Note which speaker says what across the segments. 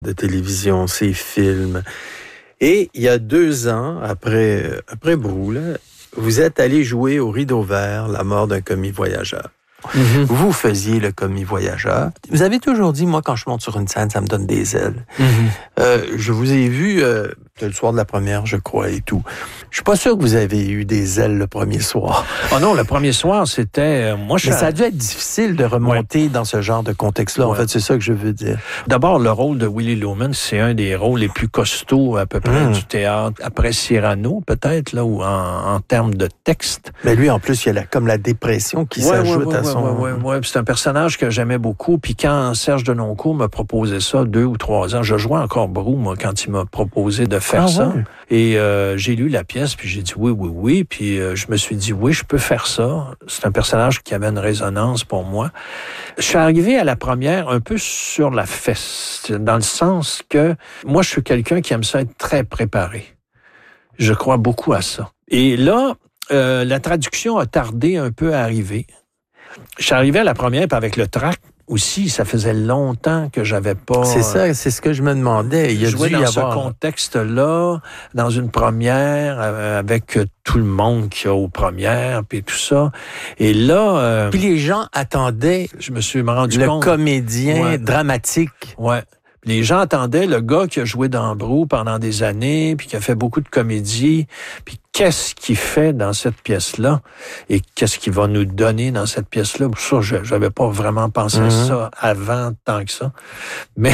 Speaker 1: de télévision, ses films. Et il y a 2 ans, après Brou, là, vous êtes allé jouer au Rideau Vert, La mort d'un commis voyageur. Mm-hmm. Vous faisiez le commis voyageur. Vous avez toujours dit, moi, quand je monte sur une scène, ça me donne des ailes. Mm-hmm. Je vous ai vu le soir de la première, je crois, et tout. Je suis pas sûr que vous avez eu des ailes le premier soir.
Speaker 2: Oh non, le premier soir, c'était... Mais
Speaker 1: ça a dû être difficile de remonter dans ce genre de contexte-là. En fait, c'est ça que je veux dire.
Speaker 2: D'abord, le rôle de Willie Loman, c'est un des rôles les plus costauds à peu près du théâtre. Après Cyrano, peut-être, là, ou en termes de texte.
Speaker 1: Mais lui, en plus, il y a comme la dépression qui s'ajoute à son...
Speaker 2: Oui, c'est un personnage que j'aimais beaucoup. Puis quand Serge Denoncourt m'a proposé ça, 2 ou 3 ans, je jouais encore Brou, moi, quand il m'a proposé de faire ça. Ouais. Et j'ai lu la pièce, puis j'ai dit oui. Puis je me suis dit, oui, je peux faire ça. C'est un personnage qui avait une résonance pour moi. Je suis arrivé à la première un peu sur la fesse, dans le sens que moi, je suis quelqu'un qui aime ça être très préparé. Je crois beaucoup à ça. Et là, la traduction a tardé un peu à arriver. Je suis arrivé à la première, puis avec le tract aussi, ça faisait longtemps que j'avais pas...
Speaker 1: C'est ça, c'est ce que je me demandais. Il y a
Speaker 2: joué dans ce contexte-là, dans une première, avec tout le monde qui a aux premières, puis tout ça. Et là...
Speaker 1: Puis les gens attendaient...
Speaker 2: Je me suis rendu compte...
Speaker 1: Le comédien dramatique.
Speaker 2: Ouais. Les gens attendaient le gars qui a joué dans Brou pendant des années, puis qui a fait beaucoup de comédies, puis qu'est-ce qu'il fait dans cette pièce-là et qu'est-ce qu'il va nous donner dans cette pièce-là. Ça, j'avais pas vraiment pensé à ça avant tant que ça. Mais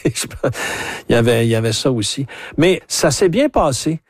Speaker 2: il y avait ça aussi. Mais ça s'est bien passé.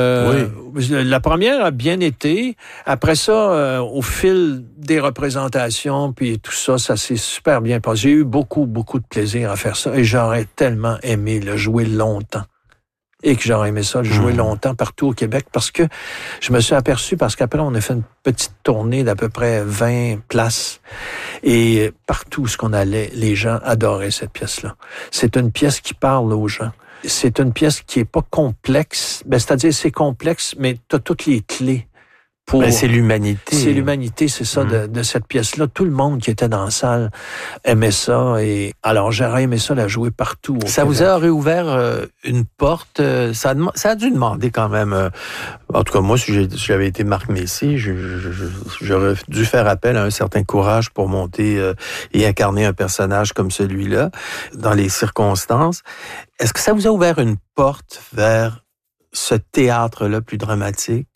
Speaker 2: Oui. La première a bien été. Après ça, au fil des représentations, puis tout ça, ça s'est super bien passé. J'ai eu beaucoup de plaisir à faire ça et j'aurais tellement aimé le jouer longtemps. Et que j'aurais aimé ça, le jouer longtemps partout au Québec parce que je me suis aperçu, parce qu'après, on a fait une petite tournée d'à peu près 20 places et partout où on allait, les gens adoraient cette pièce-là. C'est une pièce qui parle aux gens. C'est une pièce qui est pas complexe. C'est-à-dire, c'est complexe, mais t'as toutes les clés pour...
Speaker 1: c'est l'humanité.
Speaker 2: C'est l'humanité, c'est ça, de cette pièce-là. Tout le monde qui était dans la salle aimait ça. Et alors, j'aurais aimé ça la jouer partout.
Speaker 1: Ça vous a réouvert une porte. Ça a dû demander quand même... en tout cas, moi, si j'avais été Marc Messier, j'aurais dû faire appel à un certain courage pour monter et incarner un personnage comme celui-là dans les circonstances. Est-ce que ça vous a ouvert une porte vers ce théâtre-là plus dramatique?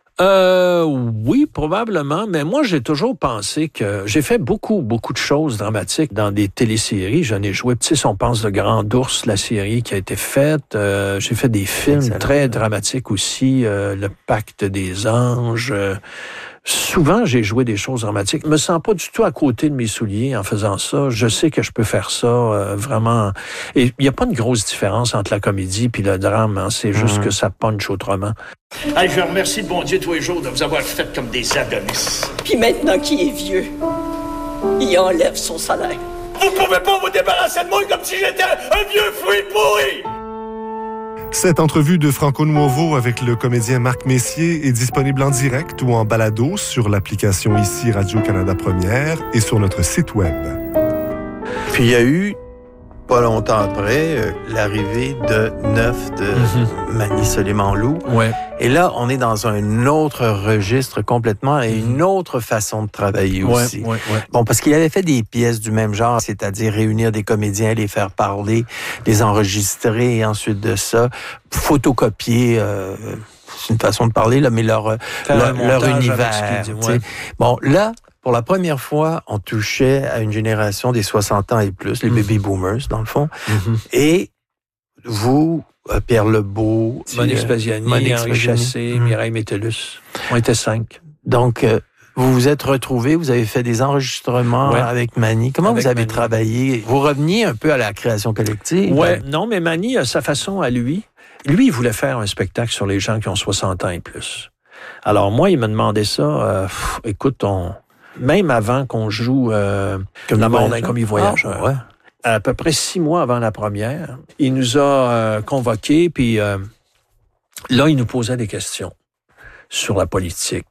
Speaker 2: Oui, probablement, mais moi, j'ai toujours pensé que j'ai fait beaucoup de choses dramatiques dans des téléséries. J'en ai joué, tu sais, on pense de Grand Ours, la série qui a été faite. J'ai fait des films très dramatiques aussi, Le Pacte des anges. Souvent, j'ai joué des choses dramatiques. Je me sens pas du tout à côté de mes souliers en faisant ça. Je sais que je peux faire ça vraiment. Et il y a pas une grosse différence entre la comédie puis le drame. Hein. C'est juste que ça punch autrement.
Speaker 3: Hey, je remercie le bon Dieu tous les jours de vous avoir fait comme des Adonis.
Speaker 4: Puis maintenant qu'il est vieux, il enlève son salaire.
Speaker 3: Vous pouvez pas vous débarrasser de moi comme si j'étais un vieux fruit pourri!
Speaker 5: Cette entrevue de Franco Nuovo avec le comédien Marc Messier est disponible en direct ou en balado sur l'application ici Radio-Canada Première et sur notre site web.
Speaker 1: Puis il y a eu, pas longtemps après, l'arrivée de Neuf de Mani Soleiman-Loup.
Speaker 2: Ouais.
Speaker 1: Et là, on est dans un autre registre complètement et une autre façon de travailler aussi.
Speaker 2: Ouais.
Speaker 1: Bon, parce qu'il avait fait des pièces du même genre, c'est-à-dire réunir des comédiens, les faire parler, les enregistrer et ensuite de ça, photocopier, c'est une façon de parler, là, mais leur univers. Bon, là, pour la première fois, on touchait à une génération des 60 ans et plus, les baby boomers, dans le fond. Et vous, Pierre Lebeau,
Speaker 2: Monique Spaziani, Henri Chassé, Mireille Métellus. On était 5.
Speaker 1: Donc, vous vous êtes retrouvés, vous avez fait des enregistrements avec Mani. Comment vous avez travaillé? Vous reveniez un peu à la création collective?
Speaker 2: Non, mais Mani a sa façon à lui. Lui, il voulait faire un spectacle sur les gens qui ont 60 ans et plus. Alors, moi, il m'a demandé ça. Écoute, même avant qu'on joue La mort d'un commis voyageur, à peu près 6 mois avant la première, il nous a convoqués, puis là, il nous posait des questions sur la politique.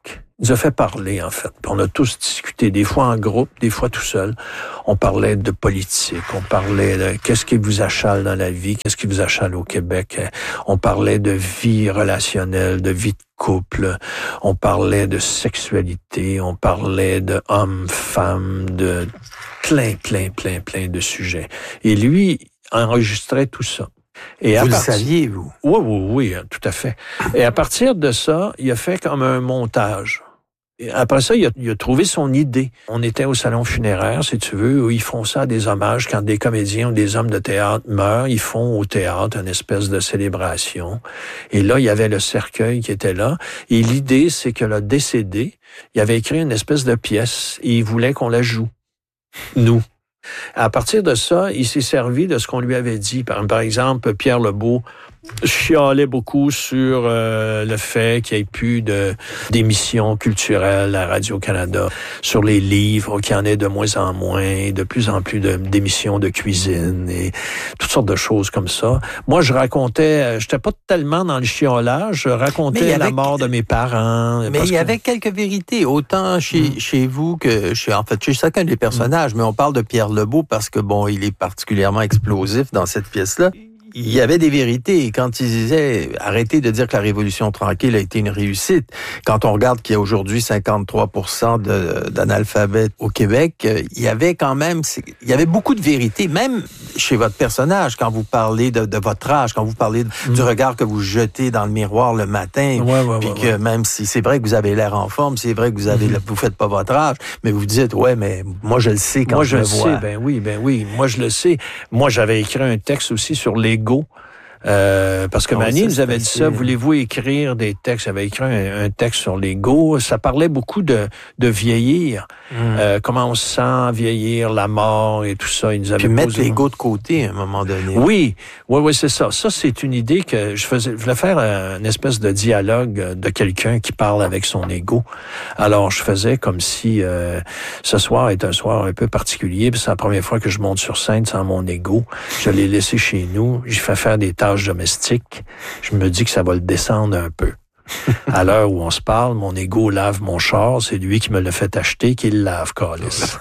Speaker 2: nous a fait parler, en fait. Puis on a tous discuté, des fois en groupe, des fois tout seul. On parlait de politique, on parlait de qu'est-ce qui vous achale dans la vie, qu'est-ce qui vous achale au Québec. On parlait de vie relationnelle, de vie de couple. On parlait de sexualité, on parlait de hommes, femmes, de plein de sujets. Et lui enregistrait tout ça. Et
Speaker 1: vous le saviez, vous?
Speaker 2: Oui, tout à fait. Et à partir de ça, il a fait comme un montage. Et après ça, il a trouvé son idée. On était au salon funéraire, si tu veux, où ils font ça à des hommages. Quand des comédiens ou des hommes de théâtre meurent, ils font au théâtre une espèce de célébration. Et là, il y avait le cercueil qui était là. Et l'idée, c'est que le décédé, il avait écrit une espèce de pièce et il voulait qu'on la joue. Nous. À partir de ça, il s'est servi de ce qu'on lui avait dit. Par exemple, Pierre Lebeau chialait beaucoup sur le fait qu'il n'y ait plus d'émissions culturelles à Radio-Canada, sur les livres, qu'il y en ait de moins en moins, de plus en plus d'émissions de cuisine et toutes sortes de choses comme ça. Moi, je racontais, j'étais pas tellement dans le chiolage, je racontais la mort de mes parents.
Speaker 1: Mais il y avait quelques vérités, autant chez vous que chez chacun des personnages. Mais on parle de Pierre Lebeau parce que, bon, il est particulièrement explosif dans cette pièce-là. Il y avait des vérités. Quand il disait « Arrêtez de dire que la Révolution tranquille a été une réussite », quand on regarde qu'il y a aujourd'hui 53% d'analphabètes au Québec, il y avait quand même... Il y avait beaucoup de vérités, même chez votre personnage, quand vous parlez de votre âge, quand vous parlez du regard que vous jetez dans le miroir le matin, puis que même si c'est vrai que vous avez l'air en forme, c'est vrai que vous faites pas votre âge, mais vous dites « Ouais, mais moi je le sais quand je le vois. »
Speaker 2: Moi je le sais, ben oui, moi je le sais. Moi j'avais écrit un texte aussi sur l'ego. Parce que Manny nous avait dit ça, voulez-vous écrire des textes? J'avais écrit un texte sur l'ego. Ça parlait beaucoup de vieillir. Comment on se sent vieillir, la mort et tout ça. Il nous avait
Speaker 1: puis mettre l'ego de côté à un moment donné.
Speaker 2: Oui, c'est ça. Ça, c'est une idée que je voulais faire une espèce de dialogue de quelqu'un qui parle avec son ego. Alors, je faisais comme si ce soir est un soir un peu particulier. Puis c'est la première fois que je monte sur scène sans mon ego. Je l'ai laissé chez nous. J'ai fait faire des tâches domestiques. Je me dis que ça va le descendre un peu. À l'heure où on se parle, mon ego lave mon char, c'est lui qui me l'a fait acheter, qui le lave, câlisse.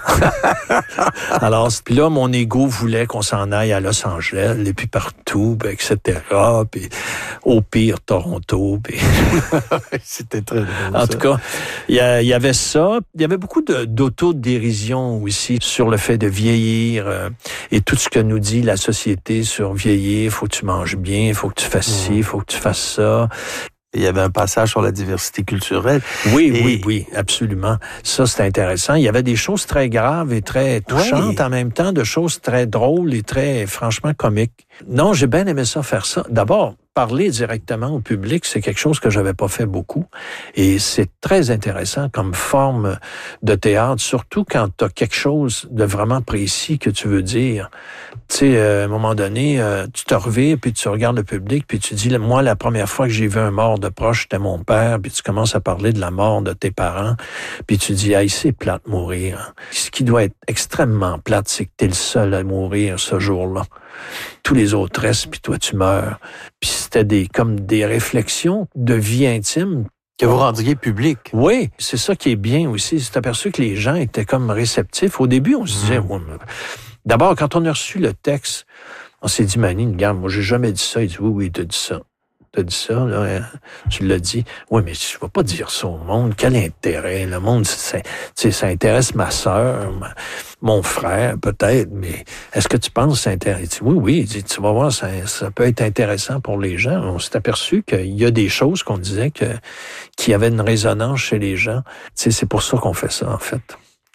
Speaker 2: Alors, puis là, mon ego voulait qu'on s'en aille à Los Angeles, et puis partout, puis etc., puis au pire, Toronto, puis...
Speaker 1: C'était très drôle.
Speaker 2: En tout cas, il y avait ça. Il y avait beaucoup d'autodérision aussi sur le fait de vieillir et tout ce que nous dit la société sur vieillir. Faut que tu manges bien, faut que tu fasses ci, faut que tu fasses ça.
Speaker 1: Il y avait un passage sur la diversité culturelle.
Speaker 2: Oui, absolument. Ça, c'est intéressant. Il y avait des choses très graves et très touchantes en même temps, de choses très drôles et très, franchement, comiques. Non, j'ai bien aimé ça, faire ça. D'abord, parler directement au public, c'est quelque chose que j'avais pas fait beaucoup. Et c'est très intéressant comme forme de théâtre, surtout quand tu as quelque chose de vraiment précis que tu veux dire. Tu sais, à un moment donné, tu te revires, puis tu regardes le public, puis tu dis, moi, la première fois que j'ai vu un mort de proche, c'était mon père, puis tu commences à parler de la mort de tes parents, puis tu dis, c'est plate mourir. Ce qui doit être extrêmement plate, c'est que t'es le seul à mourir ce jour-là. Tous les autres restent, puis toi, tu meurs. Puis c'était comme des réflexions de vie intime.
Speaker 1: Que vous rendriez public.
Speaker 2: Oui, c'est ça qui est bien aussi. C'est aperçu que les gens étaient comme réceptifs. Au début, on se disait... D'abord, quand on a reçu le texte, on s'est dit, Manny, regarde, moi, j'ai jamais dit ça. Il dit, oui, t'as dit ça. T'as dit ça, là, hein? Tu l'as dit. Oui, mais je ne vais pas dire ça au monde. Quel intérêt? Le monde, ça intéresse ma sœur, mon frère, peut-être, mais est-ce que tu penses que ça intéresse? Il dit, oui. Il dit, tu vas voir, ça peut être intéressant pour les gens. On s'est aperçu qu'il y a des choses qu'on disait qui avaient une résonance chez les gens. C'est pour ça qu'on fait ça, en fait.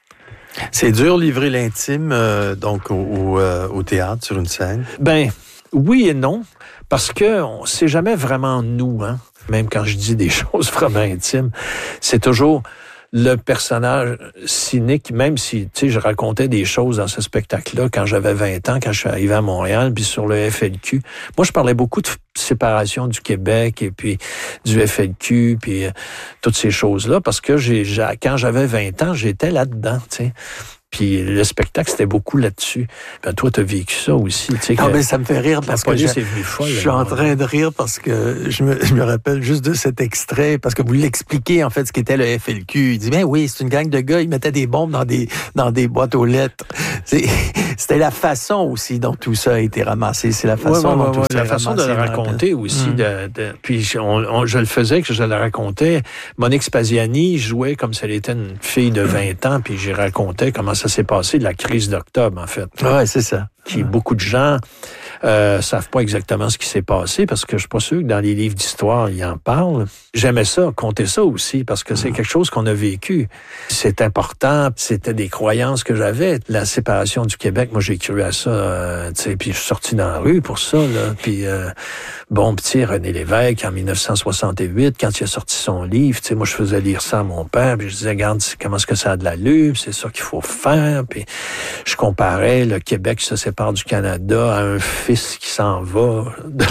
Speaker 1: C'est dur livrer l'intime, donc, au théâtre, sur une scène?
Speaker 2: Ben, oui et non. Parce que c'est jamais vraiment nous, hein. Même quand je dis des choses vraiment intimes, c'est toujours le personnage cynique, même si, tu sais, je racontais des choses dans ce spectacle-là quand j'avais 20 ans, quand je suis arrivé à Montréal, puis sur le FLQ. Moi, je parlais beaucoup de séparation du Québec et puis du FLQ, puis toutes ces choses-là, parce que quand j'avais 20 ans, j'étais là-dedans, tu sais. Puis le spectacle, c'était beaucoup là-dessus. Ben, toi, t'as vécu ça aussi. Tu sais,
Speaker 1: mais ça me fait rire parce que je suis en train de rire parce que je me rappelle juste de cet extrait, parce que vous l'expliquez, en fait, ce qu'était le FLQ. Il dit, ben oui, c'est une gang de gars, ils mettaient des bombes dans des boîtes aux lettres. C'était la façon aussi dont tout ça a été ramassé. C'est la façon dont tout ça a été ramassé.
Speaker 2: La façon de le raconter aussi. Puis je le faisais, que je le racontais. Monique Spaziani jouait comme si elle était une fille de 20 ans, puis j'y racontais comment ça s'est passé de la crise d'octobre, en fait.
Speaker 1: Ouais, c'est ça.
Speaker 2: Qui beaucoup de gens savent pas exactement ce qui s'est passé, parce que je suis pas sûr que dans les livres d'histoire, ils en parlent. J'aimais ça, compter ça aussi, parce que c'est quelque chose qu'on a vécu. C'est important, c'était des croyances que j'avais. La séparation du Québec, moi, j'ai cru à ça, tu sais, puis je suis sorti dans la rue pour ça, là. Puis, petit René Lévesque, en 1968, quand il a sorti son livre, tu sais, moi, je faisais lire ça à mon père, puis je disais, regarde, comment est-ce que ça a de l'allure, c'est ça qu'il faut faire, puis je comparais le Québec qui se sépare du Canada à un fils qui s'en va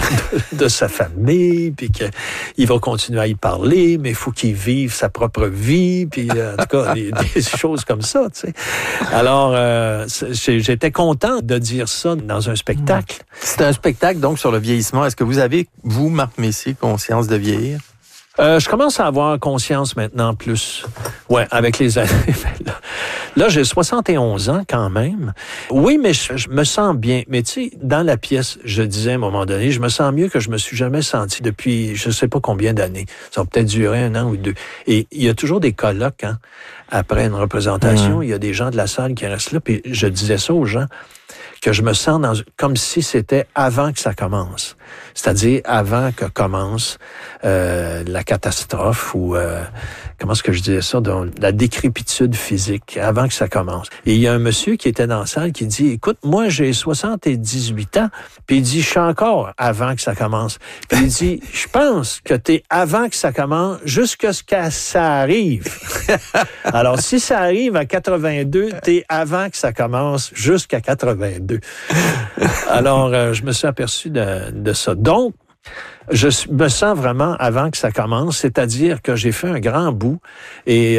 Speaker 2: de sa famille, puis qu'il va continuer à y parler, mais il faut qu'il vive sa propre vie, puis en tout cas, des choses comme ça, tu sais. Alors, j'étais content de dire ça dans un spectacle.
Speaker 1: C'est un spectacle, donc, sur le vieillissement. Est-ce que vous avez, vous, Marc Messier, conscience de vieillir?
Speaker 2: Je commence à avoir conscience maintenant plus. Ouais, avec les années. Là, j'ai 71 ans quand même. Oui, mais je me sens bien. Mais tu sais, dans la pièce, je disais à un moment donné, je me sens mieux que je me suis jamais senti depuis je sais pas combien d'années. Ça va peut-être durer 1 an ou 2. Et il y a toujours des colloques, hein. Après une représentation, il y a des gens de la salle qui restent là. Puis je disais ça aux gens, que je me sens comme si c'était avant que ça commence. C'est-à-dire avant que commence la catastrophe ou comment est-ce que je disais ça, la décrépitude physique, avant que ça commence. Et il y a un monsieur qui était dans la salle qui dit, écoute, moi j'ai 78 ans, puis il dit, je suis encore avant que ça commence. Puis il dit, je pense que t'es avant que ça commence jusqu'à ce que ça arrive. Alors si ça arrive à 82, t'es avant que ça commence jusqu'à 82. Alors je me suis aperçu de ça. Donc, je me sens vraiment avant que ça commence, c'est-à-dire que j'ai fait un grand bout et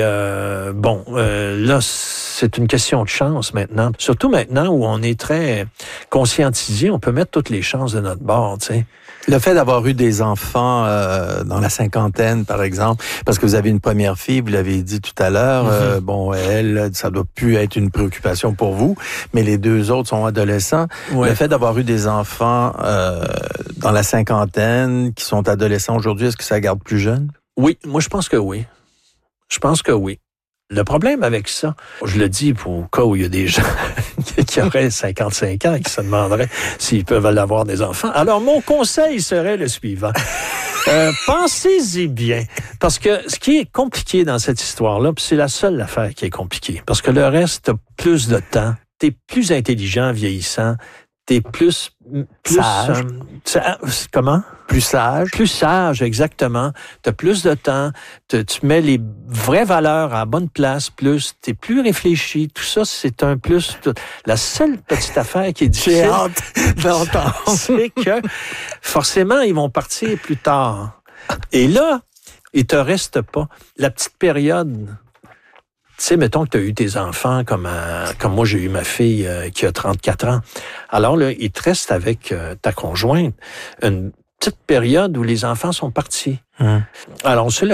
Speaker 2: là, c'est une question de chance maintenant. Surtout maintenant où on est très conscientisé, on peut mettre toutes les chances de notre bord, tu sais.
Speaker 1: Le fait d'avoir eu des enfants dans la cinquantaine, par exemple, parce que vous avez une première fille, vous l'avez dit tout à l'heure, elle, ça doit plus être une préoccupation pour vous, mais les 2 autres sont adolescents. Ouais. Le fait d'avoir eu des enfants dans la cinquantaine, qui sont adolescents aujourd'hui, est-ce que ça garde plus jeune?
Speaker 2: Oui, moi je pense que oui. Je pense que oui. Le problème avec ça, je le dis pour le cas où il y a des gens qui auraient 55 ans et qui se demanderaient s'ils peuvent avoir des enfants. Alors, mon conseil serait le suivant. Pensez-y bien. Parce que ce qui est compliqué dans cette histoire-là, puis c'est la seule affaire qui est compliquée, parce que le reste, t'as plus de temps, t'es plus intelligent vieillissant, t'es plus
Speaker 1: sage.
Speaker 2: Comment?
Speaker 1: Plus sage.
Speaker 2: Plus sage, exactement. T'as plus de temps, tu mets les vraies valeurs à la bonne place, t'es plus réfléchi. Tout ça, c'est un plus. La seule petite affaire qui est difficile,
Speaker 1: j'ai hâte d'entendre,
Speaker 2: c'est que forcément, ils vont partir plus tard. Et là, il te reste pas. La petite période... Tu sais, mettons que tu as eu tes enfants comme moi, j'ai eu ma fille qui a 34 ans. Alors là, il te reste avec ta conjointe une petite période où les enfants sont partis. Alors, c'est le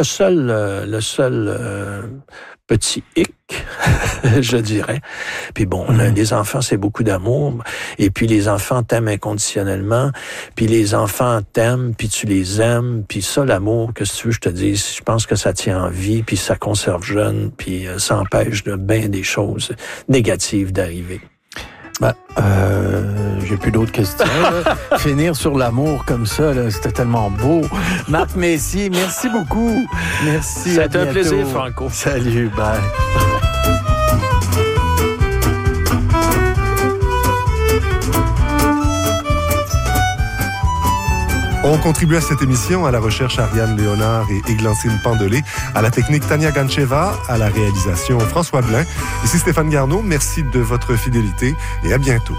Speaker 2: seul petit hic, je dirais. Puis bon, les enfants, c'est beaucoup d'amour. Et puis les enfants t'aiment inconditionnellement. Puis les enfants t'aiment, puis tu les aimes. Puis ça, l'amour, que si tu veux, je te dis, je pense que ça tient en vie, puis ça conserve jeune, puis ça empêche de bien des choses négatives d'arriver.
Speaker 1: J'ai plus d'autres questions. Finir sur l'amour comme ça, là, c'était tellement beau. Marc Messier, merci beaucoup. Merci.
Speaker 2: C'était un plaisir, Franco.
Speaker 1: Salut, bye.
Speaker 5: On contribue à cette émission, à la recherche Ariane Léonard et Églantine Pandelé, à la technique Tania Gancheva, à la réalisation François Blin. Ici Stéphane Garneau, merci de votre fidélité et à bientôt.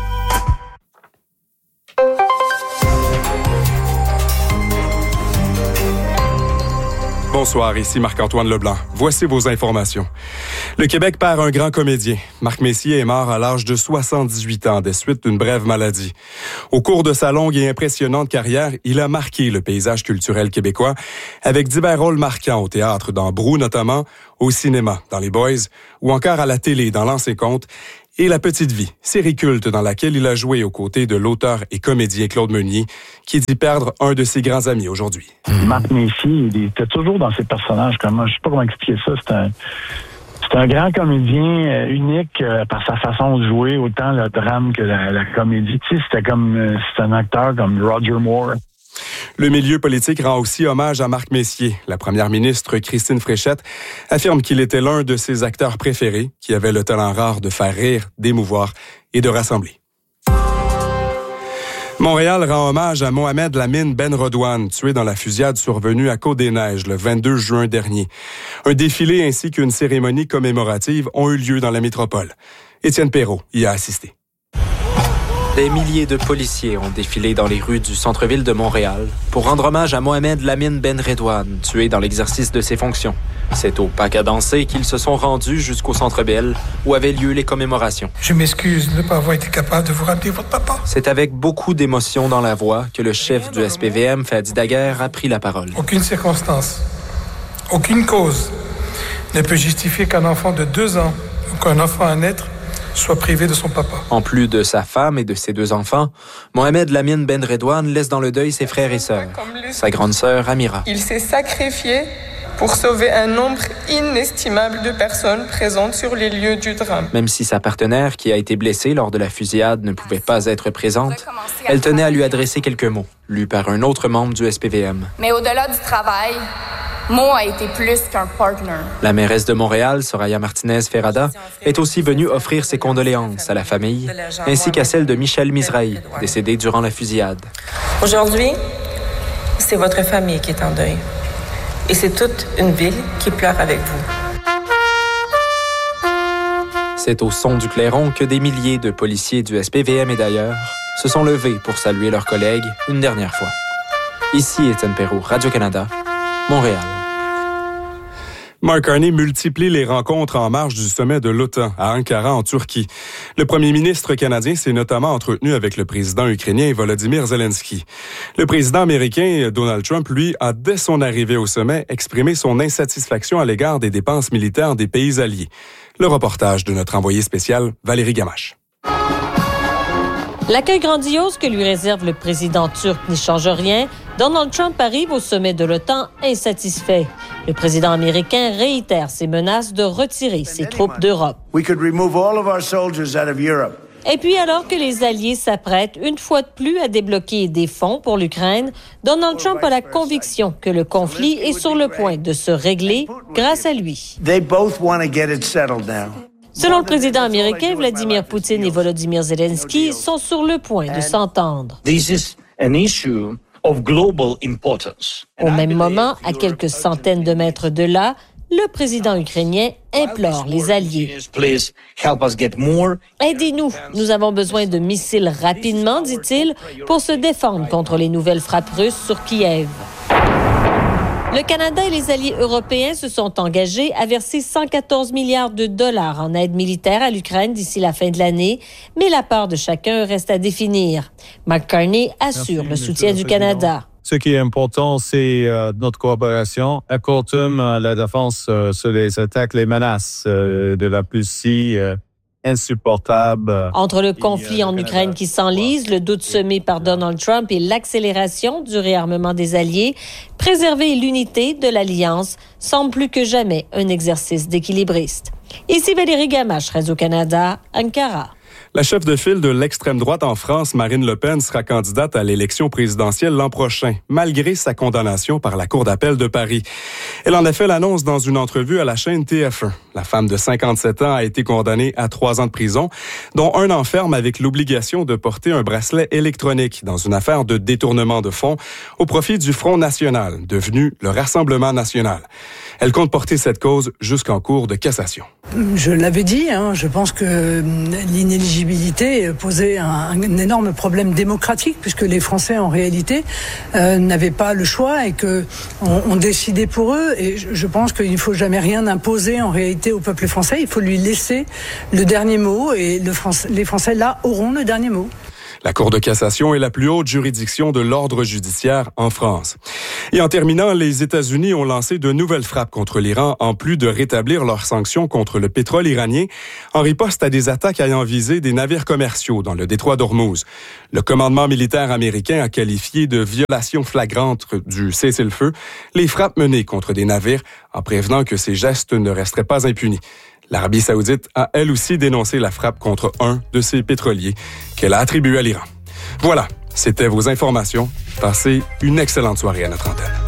Speaker 6: Bonsoir. Bonsoir, ici Marc-Antoine Leblanc. Voici vos informations. Le Québec perd un grand comédien. Marc Messier est mort à l'âge de 78 ans des suites d'une brève maladie. Au cours de sa longue et impressionnante carrière, il a marqué le paysage culturel québécois avec divers rôles marquants au théâtre, dans Brou notamment, au cinéma, dans Les Boys, ou encore à la télé, dans L'Anse et Compte, et La Petite Vie, série culte dans laquelle il a joué aux côtés de l'auteur et comédien Claude Meunier, qui dit perdre un de ses grands amis aujourd'hui.
Speaker 7: Marc Messier, il était toujours dans ses personnages. Je sais pas comment expliquer ça. C'est un grand comédien unique par sa façon de jouer, autant le drame que la comédie. Tu sais, c'est un acteur comme Roger Moore.
Speaker 6: Le milieu politique rend aussi hommage à Marc Messier. La première ministre Christine Fréchette affirme qu'il était l'un de ses acteurs préférés, qui avait le talent rare de faire rire, d'émouvoir et de rassembler. Montréal rend hommage à Mohamed Lamine Ben Redouane, tué dans la fusillade survenue à Côte-des-Neiges le 22 juin dernier. Un défilé ainsi qu'une cérémonie commémorative ont eu lieu dans la métropole. Étienne Perrault y a assisté.
Speaker 8: Des milliers de policiers ont défilé dans les rues du centre-ville de Montréal pour rendre hommage à Mohamed Lamine Ben Redouane, tué dans l'exercice de ses fonctions. C'est au Pac à danser qu'ils se sont rendus jusqu'au Centre Bell, où avaient lieu les commémorations.
Speaker 9: Je m'excuse de ne pas avoir été capable de vous ramener votre papa.
Speaker 8: C'est avec beaucoup d'émotion dans la voix que le chef du SPVM, Fadi Daguerre, a pris la parole.
Speaker 9: Aucune circonstance, aucune cause ne peut justifier qu'un enfant de 2 ans ou qu'un enfant à naître soit privé de son papa.
Speaker 8: En plus de sa femme et de ses 2 enfants, Mohamed Lamine Ben Redouane laisse dans le deuil ses frères et sœurs. Sa grande sœur, Amira.
Speaker 10: Il s'est sacrifié pour sauver un nombre inestimable de personnes présentes sur les lieux du drame.
Speaker 8: Même si sa partenaire, qui a été blessée lors de la fusillade, ne pouvait pas être présente, elle tenait à lui adresser quelques mots, lus par un autre membre du SPVM.
Speaker 11: Mais au-delà du travail, Mo a été plus qu'un partner.
Speaker 8: La mairesse de Montréal, Soraya Martinez-Ferrada, est aussi venue offrir ses condoléances à la famille, ainsi qu'à celle de Michel Mizrahi, décédé durant la fusillade.
Speaker 12: Aujourd'hui, c'est votre famille qui est en deuil. Et c'est toute une ville qui pleure avec vous.
Speaker 8: C'est au son du clairon que des milliers de policiers du SPVM et d'ailleurs se sont levés pour saluer leurs collègues une dernière fois. Ici Étienne Perrault, Radio-Canada, Montréal.
Speaker 6: Mark Carney multiplie les rencontres en marge du sommet de l'OTAN à Ankara, en Turquie. Le premier ministre canadien s'est notamment entretenu avec le président ukrainien Volodymyr Zelensky. Le président américain Donald Trump, lui, a dès son arrivée au sommet exprimé son insatisfaction à l'égard des dépenses militaires des pays alliés. Le reportage de notre envoyé spécial, Valérie Gamache.
Speaker 13: L'accueil grandiose que lui réserve le président turc n'y change rien. Donald Trump arrive au sommet de l'OTAN insatisfait. Le président américain réitère ses menaces de retirer ses troupes d'Europe. Et puis, alors que les Alliés s'apprêtent une fois de plus à débloquer des fonds pour l'Ukraine, Donald Trump a la conviction que le conflit est sur le point de se régler grâce à lui. Selon le président américain, Vladimir Poutine et Volodymyr Zelensky sont sur le point de s'entendre. Au même moment, à quelques centaines de mètres de là, le président ukrainien implore les alliés. Aidez-nous, nous avons besoin de missiles rapidement, dit-il, pour se défendre contre les nouvelles frappes russes sur Kiev. Le Canada et les alliés européens se sont engagés à verser 114 milliards de dollars en aide militaire à l'Ukraine d'ici la fin de l'année, mais la part de chacun reste à définir. Mark Carney assure le soutien du Canada.
Speaker 14: Ce qui est important, c'est notre coopération à court terme, la défense sur les attaques, les menaces de la Russie insupportable.
Speaker 13: Entre le conflit en Ukraine qui s'enlise, le doute semé par Donald Trump et l'accélération du réarmement des Alliés, préserver l'unité de l'Alliance semble plus que jamais un exercice d'équilibriste. Ici Valérie Gamache, Radio-Canada, Ankara.
Speaker 6: La chef de file de l'extrême droite en France, Marine Le Pen, sera candidate à l'élection présidentielle l'an prochain, malgré sa condamnation par la Cour d'appel de Paris. Elle en a fait l'annonce dans une entrevue à la chaîne TF1. La femme de 57 ans a été condamnée à 3 ans de prison, dont 1 an ferme avec l'obligation de porter un bracelet électronique dans une affaire de détournement de fonds au profit du Front national, devenu le Rassemblement national. Elle compte porter cette cause jusqu'en cour de cassation.
Speaker 15: Je l'avais dit, je pense que l'inéligibilité crédibilité posait un énorme problème démocratique, puisque les Français, en réalité, n'avaient pas le choix et qu'on décidait pour eux. Et je pense qu'il ne faut jamais rien imposer, en réalité, au peuple français. Il faut lui laisser le dernier mot, et les Français, là, auront le dernier mot.
Speaker 6: La Cour de cassation est la plus haute juridiction de l'ordre judiciaire en France. Et en terminant, les États-Unis ont lancé de nouvelles frappes contre l'Iran, en plus de rétablir leurs sanctions contre le pétrole iranien, en riposte à des attaques ayant visé des navires commerciaux dans le détroit d'Ormuz. Le commandement militaire américain a qualifié de violation flagrante du cessez-le-feu les frappes menées contre des navires, en prévenant que ces gestes ne resteraient pas impunis. L'Arabie saoudite a elle aussi dénoncé la frappe contre un de ses pétroliers qu'elle a attribué à l'Iran. Voilà, c'était vos informations. Passez une excellente soirée à notre antenne.